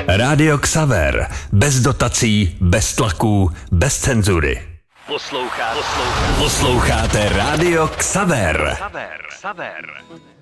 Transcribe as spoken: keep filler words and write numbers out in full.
Rádio Xaver. Bez dotací, bez tlaků, bez cenzury. Posloucháte, posloucháte, posloucháte Rádio Xaver. Xaver. Xaver.